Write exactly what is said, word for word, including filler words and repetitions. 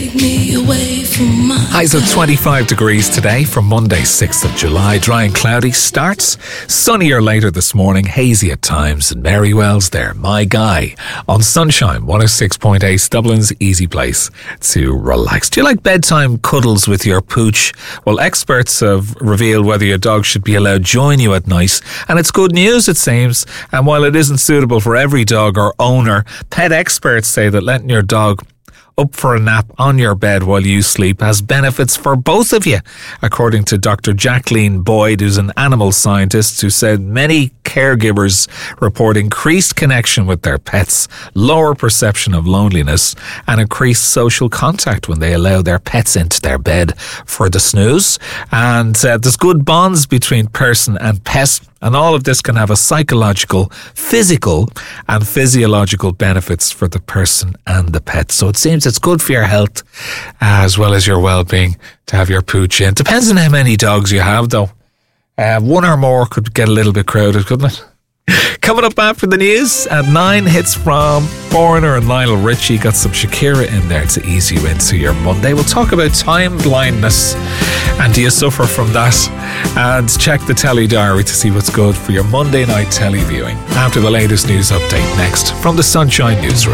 take me away from my Highs of twenty-five degrees today from Monday, sixth of July. Dry and cloudy starts. Sunnier later this morning, hazy at times. And Mary Wells there, my guy, on Sunshine one oh six point eight, Dublin's easy place to relax. Do you like bedtime cuddles with your pooch? Well, experts have revealed whether your dog should be allowed to join you at night. And it's good news, it seems. And while it isn't suitable for every dog or owner, pet experts say that letting your dog up for a nap on your bed while you sleep has benefits for both of you, according to Doctor Jacqueline Boyd, who's an animal scientist, who said many caregivers report increased connection with their pets, lower perception of loneliness, and increased social contact when they allow their pets into their bed for the snooze. And uh, there's good bonds between person and pet, and all of this can have a psychological, physical and physiological benefits for the person and the pet. So it seems it's good for your health uh, as well as your well-being to have your pooch in. Depends on how many dogs you have, though. Uh, one or more could get a little bit crowded, couldn't it? Coming up after the news at nine, hits from Foreigner and Lionel Richie. Got some Shakira in there to ease you into your Monday. We'll talk about time blindness and do you suffer from that, and check the telly diary to see what's good for your Monday night telly viewing after the latest news update next from the Sunshine Newsroom.